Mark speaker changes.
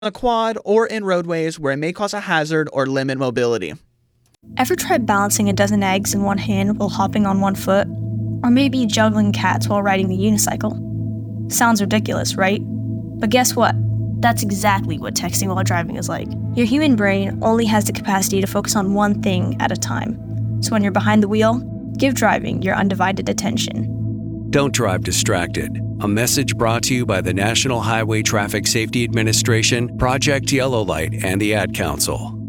Speaker 1: a quad or in roadways where it may cause a hazard or limit mobility.
Speaker 2: Ever tried balancing a dozen eggs in one hand while hopping on one foot? Or maybe juggling cats while riding the unicycle? Sounds ridiculous, right? But guess what? That's exactly what texting while driving is like. Your human brain only has the capacity to focus on one thing at a time. So when you're behind the wheel, give driving your undivided attention.
Speaker 3: Don't drive distracted. A message brought to you by the National Highway Traffic Safety Administration, Project Yellow Light, and the Ad Council.